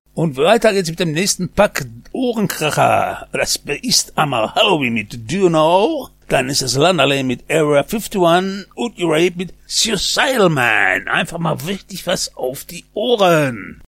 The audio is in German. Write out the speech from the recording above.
Und weiter geht's mit dem nächsten Pack Ohrenkracher. Das ist einmal Halloween mit Do You Know? Dann ist es Landerley mit Area 51 und Ray mit Suicidal Man. Einfach mal richtig was auf die Ohren.